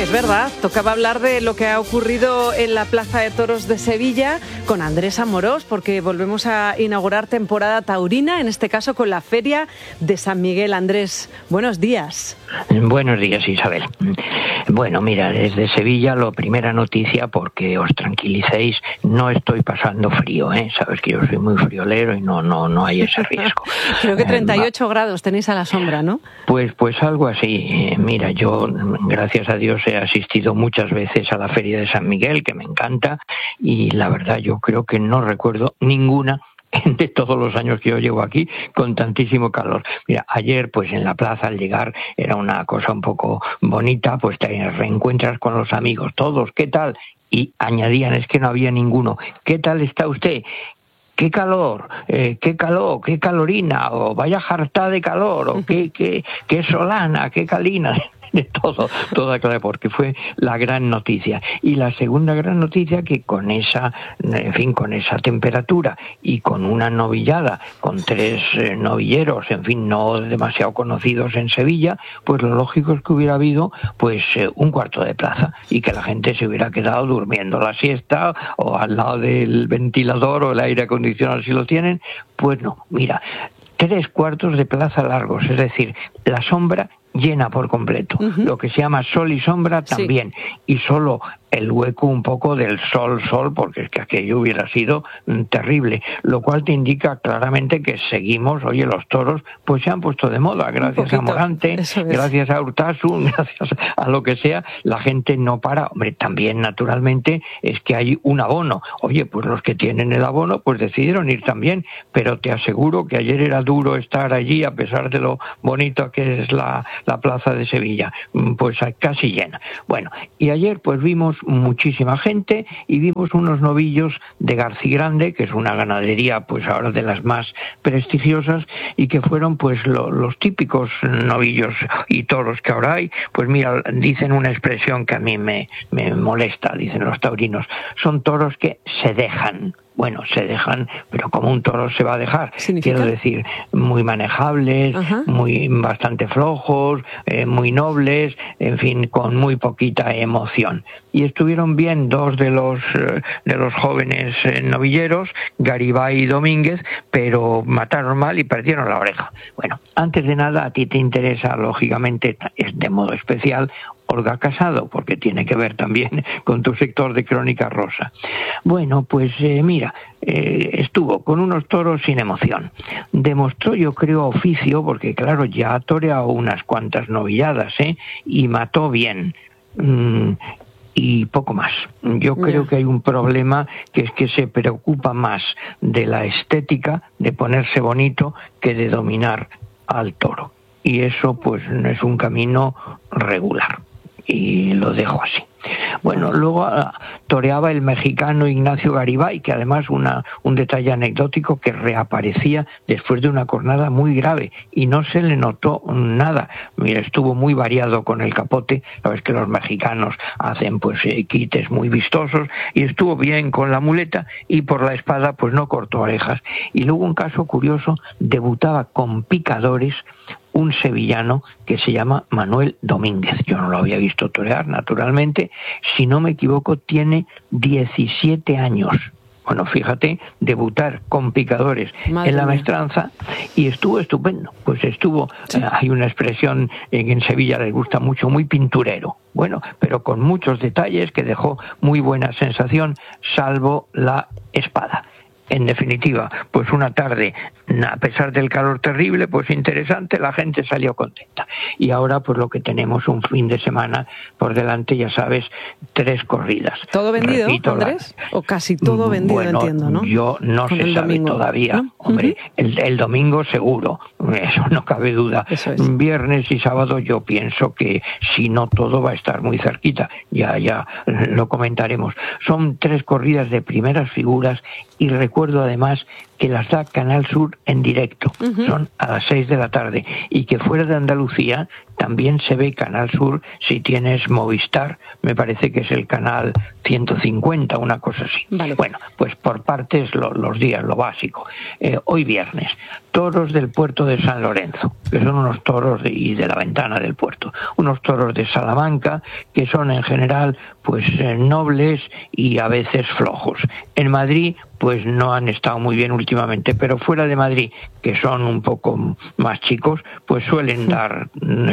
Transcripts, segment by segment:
Es verdad, tocaba hablar de lo que ha ocurrido en la Plaza de Toros de Sevilla con Andrés Amorós, porque volvemos a inaugurar temporada taurina, en este caso con la Feria de San Miguel. Andrés, buenos días. Buenos días, Isabel. Bueno, mira, desde Sevilla, la primera noticia, porque os tranquilicéis, no estoy pasando frío, ¿eh? Sabes que yo soy muy friolero y no hay ese riesgo. Creo que 38 grados tenéis a la sombra, ¿no? Pues algo así. Mira, yo, gracias a Dios, he asistido muchas veces a la Feria de San Miguel, que me encanta, y la verdad yo creo que no recuerdo ninguna de todos los años que yo llevo aquí con tantísimo calor. Mira, ayer pues en la plaza al llegar era una cosa un poco bonita, pues te reencuentras con los amigos todos, ¿qué tal? Y añadían, es que no había ninguno, ¿qué tal está usted? ¡Qué calor! ¡Qué calor! ¡Qué calorina! O vaya jarta de calor, o qué solana, qué calina. De toda clase, porque fue la gran noticia. Y la segunda gran noticia, que con esa temperatura y con una novillada, con 3 novilleros, en fin, no demasiado conocidos en Sevilla, pues lo lógico es que hubiera habido pues un cuarto de plaza y que la gente se hubiera quedado durmiendo la siesta o al lado del ventilador o el aire acondicionado si lo tienen. Pues no, mira, 3 cuartos de plaza largos, es decir, la sombra llena por completo, lo que se llama sol y sombra también, y solo el hueco un poco del sol, porque es que aquello hubiera sido terrible, lo cual te indica claramente que seguimos, oye, los toros pues se han puesto de moda, gracias a Morante, gracias a Urtasun, gracias a lo que sea, la gente no para. Hombre, también naturalmente es que hay un abono, oye, pues los que tienen el abono pues decidieron ir también, pero te aseguro que ayer era duro estar allí a pesar de lo bonito que es la plaza de Sevilla, pues casi llena. Bueno, y ayer pues vimos muchísima gente y vimos unos novillos de Garcigrande, que es una ganadería pues ahora de las más prestigiosas, y que fueron pues los típicos novillos y toros que ahora hay. Pues mira, dicen una expresión que a mí me molesta, dicen los taurinos, son toros que se dejan. Bueno, se dejan, pero como un toro se va a dejar. ¿Significa? Quiero decir, muy manejables, bastante flojos, muy nobles, en fin, con muy poquita emoción. Y estuvieron bien 2 de los jóvenes novilleros, Garibay y Domínguez, pero mataron mal y perdieron la oreja. Bueno, antes de nada, a ti te interesa, lógicamente, es de modo especial, Olga Casado, porque tiene que ver también con tu sector de Crónica Rosa. Bueno, pues mira, estuvo con unos toros sin emoción. Demostró, yo creo, oficio, porque claro, ya ha toreado unas cuantas novilladas, y mató bien. Y poco más. Yo creo que hay un problema, que es que se preocupa más de la estética, de ponerse bonito, que de dominar al toro. Y eso pues no es un camino regular. Y lo dejo así. Bueno, luego toreaba el mexicano Ignacio Garibay, que además un detalle anecdótico, que reaparecía después de una cornada muy grave y no se le notó nada. Mira, estuvo muy variado con el capote, sabes que los mexicanos hacen pues quites muy vistosos, y estuvo bien con la muleta, y por la espada pues no cortó orejas. Y luego un caso curioso, debutaba con picadores un sevillano que se llama Manuel Domínguez. Yo no lo había visto torear, naturalmente. Si no me equivoco, tiene 17 años. Bueno, fíjate, debutar con picadores en la maestranza, y estuvo estupendo. Pues estuvo, hay una expresión que en Sevilla les gusta mucho, muy pinturero. Bueno, pero con muchos detalles, que dejó muy buena sensación, salvo la espada. En definitiva, pues una tarde, a pesar del calor terrible, pues interesante, la gente salió contenta. Y ahora pues lo que tenemos, un fin de semana por delante, ya sabes, 3 corridas. ¿Todo vendido, Andrés? ¿O casi todo vendido, entiendo, no? Yo no se sabe domingo todavía. ¿No? Hombre, el domingo seguro, eso no cabe duda. Viernes y sábado yo pienso que si no todo va a estar muy cerquita, ya lo comentaremos. Son 3 corridas de primeras figuras, y recuerdo además que las da Canal Sur en directo, son a las 6 de la tarde, y que fuera de Andalucía, también se ve Canal Sur si tienes Movistar, me parece que es el canal 150, una cosa así. Vale. Bueno, pues por partes los días, lo básico. Hoy viernes, toros del puerto de San Lorenzo, que son unos toros y de la ventana del puerto, unos toros de Salamanca que son en general pues nobles y a veces flojos. En Madrid pues no han estado muy bien últimamente, pero fuera de Madrid, que son un poco más chicos, pues suelen dar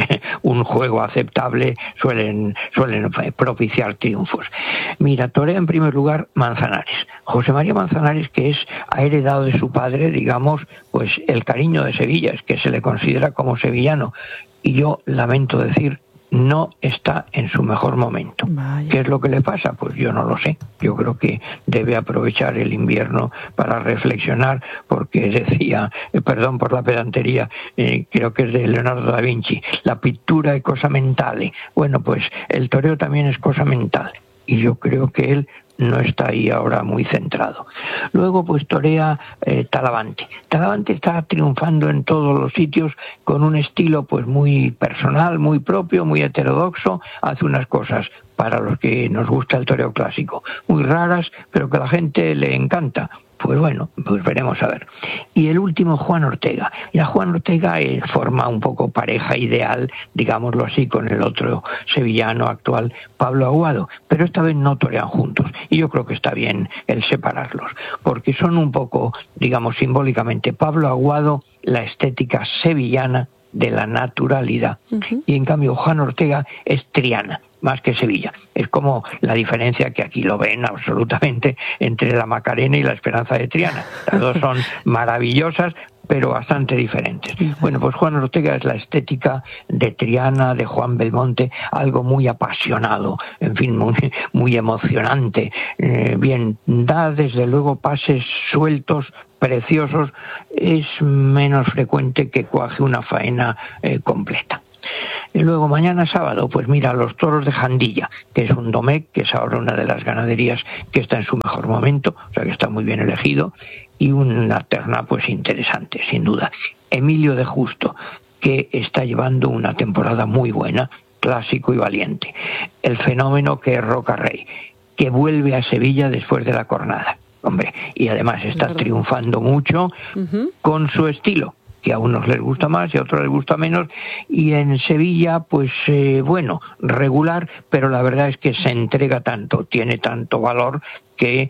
un juego aceptable, suelen propiciar triunfos. Mira, torea en primer lugar Manzanares. José María Manzanares, que ha heredado de su padre, digamos, pues el cariño de Sevilla, es que se le considera como sevillano, y yo lamento decir, no está en su mejor momento. Vaya. ¿Qué es lo que le pasa? Pues yo no lo sé. Yo creo que debe aprovechar el invierno para reflexionar, porque decía, perdón por la pedantería, creo que es de Leonardo da Vinci, la pittura è cosa mentale. Bueno, pues el toreo también es cosa mental, y yo creo que él no está ahí ahora muy centrado. Luego pues torea Talavante. Talavante está triunfando en todos los sitios con un estilo pues muy personal, muy propio, muy heterodoxo. Hace unas cosas para los que nos gusta el toreo clásico muy raras, pero que a la gente le encanta. Pues bueno, pues veremos a ver. Y el último, Juan Ortega. Ya Juan Ortega forma un poco pareja ideal, digámoslo así, con el otro sevillano actual, Pablo Aguado, pero esta vez no torean juntos. Y yo creo que está bien el separarlos, porque son un poco, digamos, simbólicamente, Pablo Aguado, la estética sevillana de la naturalidad. Uh-huh. Y en cambio Juan Ortega es Triana, más que Sevilla. Es como la diferencia que aquí lo ven absolutamente entre la Macarena y la Esperanza de Triana. Las dos son maravillosas, pero bastante diferentes. Bueno, pues Juan Ortega es la estética de Triana, de Juan Belmonte, algo muy apasionado, en fin, muy emocionante. Bien, da desde luego pases sueltos, preciosos, es menos frecuente que cuaje una faena completa. Y luego mañana sábado, pues mira, los toros de Jandilla, que es un domec, que es ahora una de las ganaderías que está en su mejor momento, o sea que está muy bien elegido, y una terna pues interesante, sin duda. Emilio de Justo, que está llevando una temporada muy buena, clásico y valiente. El fenómeno que es Roca Rey, que vuelve a Sevilla después de la cornada. Hombre, y además está triunfando mucho con su estilo, que a unos les gusta más y a otros les gusta menos, y en Sevilla, pues bueno, regular, pero la verdad es que se entrega tanto, tiene tanto valor que,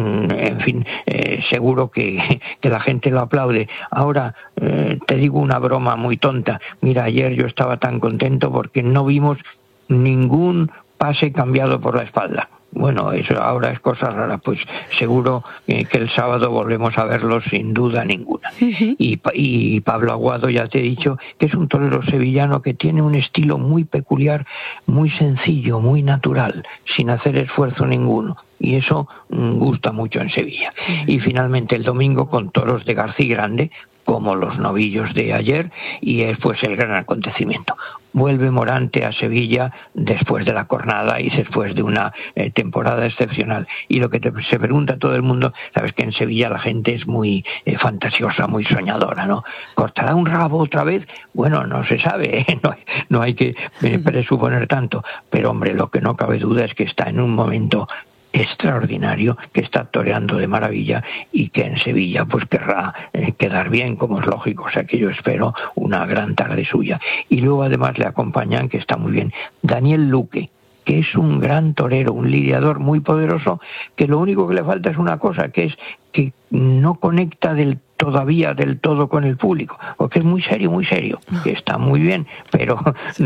en fin, seguro que la gente lo aplaude. Ahora, te digo una broma muy tonta. Mira, ayer yo estaba tan contento porque no vimos ningún pase cambiado por la espalda. Bueno, eso ahora es cosa rara, pues seguro que el sábado volvemos a verlo sin duda ninguna. Uh-huh. Y Pablo Aguado, ya te he dicho, que es un torero sevillano que tiene un estilo muy peculiar, muy sencillo, muy natural, sin hacer esfuerzo ninguno. Y eso gusta mucho en Sevilla. Uh-huh. Y finalmente el domingo con toros de García Grande, como los novillos de ayer, y es pues el gran acontecimiento. Vuelve Morante a Sevilla después de la cornada y después de una temporada excepcional. Y lo que se pregunta todo el mundo, sabes que en Sevilla la gente es muy fantasiosa, muy soñadora, ¿no? ¿Cortará un rabo otra vez? Bueno, no se sabe, no hay que presuponer tanto. Pero hombre, lo que no cabe duda es que está en un momento extraordinario, que está toreando de maravilla y que en Sevilla pues querrá quedar bien, como es lógico. O sea que yo espero una gran tarde suya. Y luego además le acompañan, que está muy bien, Daniel Luque, que es un gran torero, un lidiador muy poderoso, que lo único que le falta es una cosa, que es que no conecta todavía del todo con el público, porque es muy serio, que está muy bien, pero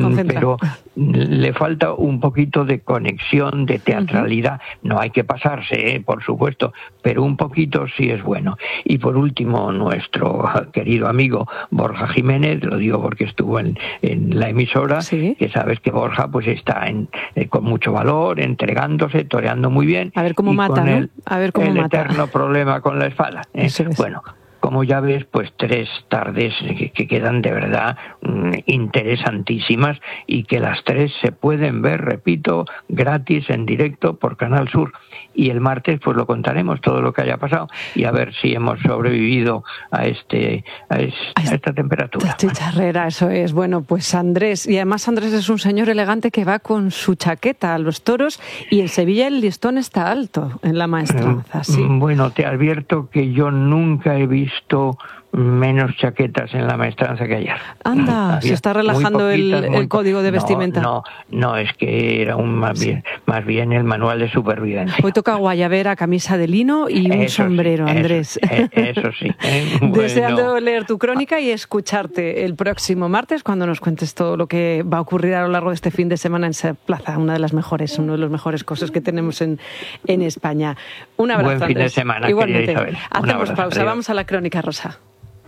le falta un poquito de conexión, de teatralidad. No hay que pasarse, por supuesto, pero un poquito sí es bueno. Y por último, nuestro querido amigo Borja Jiménez, lo digo porque estuvo en la emisora, ¿sí? Que sabes que Borja pues está con mucho valor, entregándose, toreando muy bien. A ver cómo mata, ¿no? A ver cómo el mata. Eterno problema con la espada. Bueno, como ya ves, pues 3 tardes que quedan de verdad interesantísimas y que las 3 se pueden ver, repito, gratis en directo por Canal Sur. Y el martes pues lo contaremos todo lo que haya pasado y a ver si hemos sobrevivido a esta temperatura. Chicharrera, eso es. Bueno, pues Andrés, y además Andrés es un señor elegante que va con su chaqueta a los toros y en Sevilla el listón está alto en la maestranza, ¿sí? Bueno, te advierto que yo nunca he visto menos chaquetas en la maestranza que ayer. Anda, se está relajando el código de vestimenta. No, es que era más bien el manual de supervivencia. Hoy toca guayabera, camisa de lino y un sombrero, sí, Andrés. Eso sí. Bueno. Deseando leer tu crónica y escucharte el próximo martes cuando nos cuentes todo lo que va a ocurrir a lo largo de este fin de semana en Ser Plaza, uno de los mejores cosas que tenemos en España. Un abrazo, Buen fin Andrés. de semana, igualmente. Isabel. Hacemos pausa, adiós. Vamos a la crónica rosa.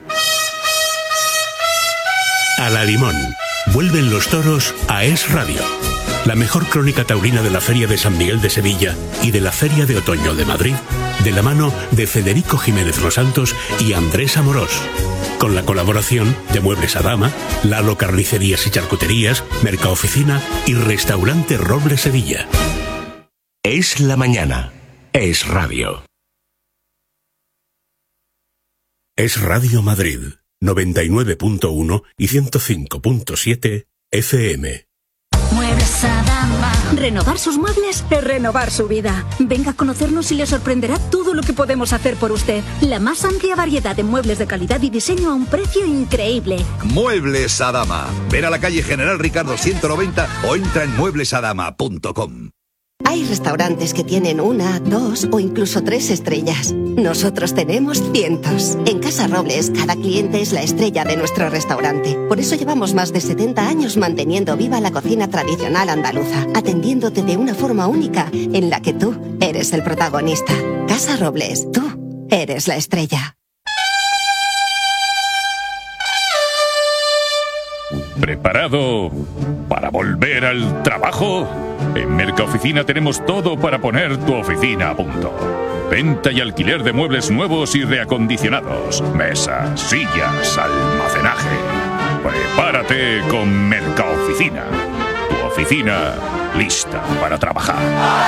A la Limón. Vuelven los toros a Es Radio. La mejor crónica taurina de la Feria de San Miguel de Sevilla y de la Feria de Otoño de Madrid, de la mano de Federico Jiménez Los Santos y Andrés Amorós. Con la colaboración de Muebles Adama, Lalo Carnicerías y Charcuterías, Mercaoficina y Restaurante Roble Sevilla. Es la mañana. Es Radio. Es Radio Madrid. 99.1 y 105.7 FM. Muebles Adama. Renovar sus muebles es renovar su vida. Venga a conocernos y le sorprenderá todo lo que podemos hacer por usted. La más amplia variedad de muebles de calidad y diseño a un precio increíble. Muebles Adama. Ven a la calle General Ricardo 190 o entra en mueblesadama.com. Hay restaurantes que tienen 1, 2 o incluso 3 estrellas. Nosotros tenemos cientos. En Casa Robles, cada cliente es la estrella de nuestro restaurante. Por eso llevamos más de 70 años manteniendo viva la cocina tradicional andaluza, atendiéndote de una forma única en la que tú eres el protagonista. Casa Robles, tú eres la estrella. ¿Preparado para volver al trabajo? En Mercaoficina tenemos todo para poner tu oficina a punto. Venta y alquiler de muebles nuevos y reacondicionados. Mesas, sillas, almacenaje. Prepárate con Mercaoficina. Tu oficina lista para trabajar.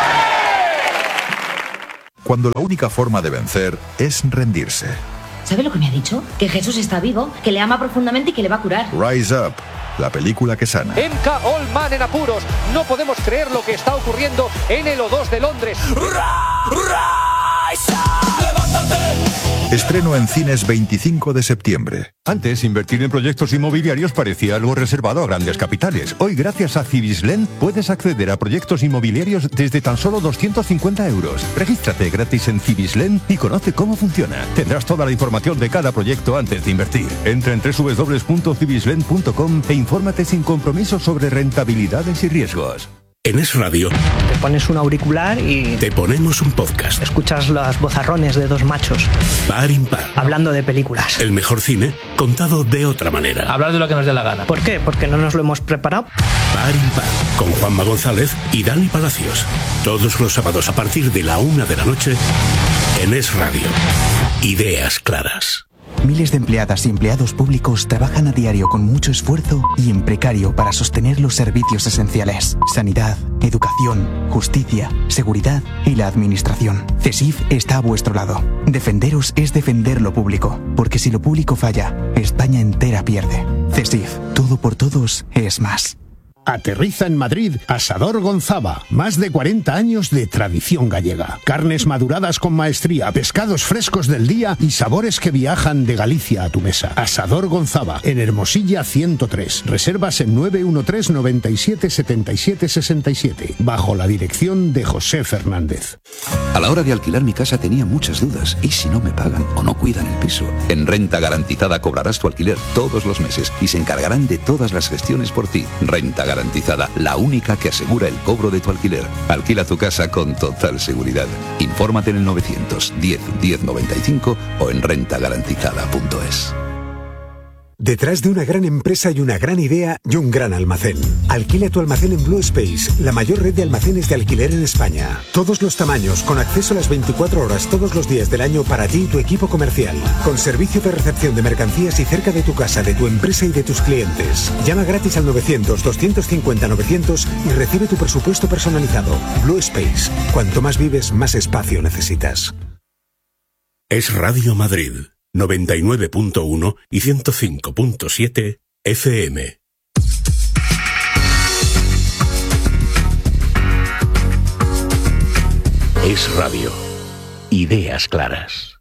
Cuando la única forma de vencer es rendirse. ¿Sabe lo que me ha dicho? Que Jesús está vivo, que le ama profundamente y que le va a curar. Rise Up, la película que sana. MK All Man en apuros. No podemos creer lo que está ocurriendo en el O2 de Londres. Rise Up. ¡Levántate! Estreno en cines 25 de septiembre. Antes, invertir en proyectos inmobiliarios parecía algo reservado a grandes capitales. Hoy, gracias a Cibislen, puedes acceder a proyectos inmobiliarios desde tan solo 250 euros. Regístrate gratis en Cibislen y conoce cómo funciona. Tendrás toda la información de cada proyecto antes de invertir. Entra en www.cibislen.com e infórmate sin compromiso sobre rentabilidades y riesgos. En Es Radio te pones un auricular y te ponemos un podcast. Escuchas los vozarrones de dos machos Par impar, hablando de películas. El mejor cine contado de otra manera. Hablar de lo que nos dé la gana. ¿Por qué? Porque no nos lo hemos preparado. Par impar, con Juanma González y Dani Palacios. Todos los sábados a partir de la 1 de la noche en Es Radio. Ideas claras. Miles de empleadas y empleados públicos trabajan a diario con mucho esfuerzo y en precario para sostener los servicios esenciales: sanidad, educación, justicia, seguridad y la administración. CESIF está a vuestro lado. Defenderos es defender lo público, porque si lo público falla, España entera pierde. CESIF, todo por todos es más. Aterriza en Madrid Asador Gonzaba, más de 40 años de tradición gallega. Carnes maduradas con maestría, pescados frescos del día y sabores que viajan de Galicia a tu mesa. Asador Gonzaba, en Hermosilla 103. Reservas en 913 97 77 67, bajo la dirección de José Fernández. A la hora de alquilar mi casa tenía muchas dudas. ¿Y si no me pagan o no cuidan el piso? En Renta Garantizada cobrarás tu alquiler todos los meses y se encargarán de todas las gestiones por ti. Renta Garantizada, la única que asegura el cobro de tu alquiler. Alquila tu casa con total seguridad. Infórmate en el 910 1095 o en rentagarantizada.es. Detrás de una gran empresa y una gran idea y un gran almacén. Alquila tu almacén en Blue Space, la mayor red de almacenes de alquiler en España. Todos los tamaños, con acceso a las 24 horas todos los días del año para ti y tu equipo comercial. Con servicio de recepción de mercancías y cerca de tu casa, de tu empresa y de tus clientes. Llama gratis al 900-250-900 y recibe tu presupuesto personalizado. Blue Space. Cuanto más vives, más espacio necesitas. Es Radio Madrid, 99.1 y 105.7 FM. Es Radio. Ideas claras.